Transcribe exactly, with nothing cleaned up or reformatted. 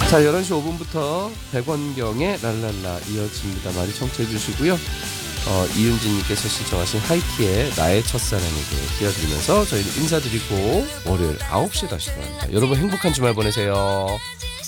자, 열한 시 오 분부터 백원경의 랄랄라 이어집니다. 많이 청취해 주시고요. 어, 이윤진님께서 신청하신 하이키의 나의 첫사랑에게 띄워드리면서 저희는 인사드리고 월요일 아홉 시에 다시 돌아옵니다. 여러분 행복한 주말 보내세요.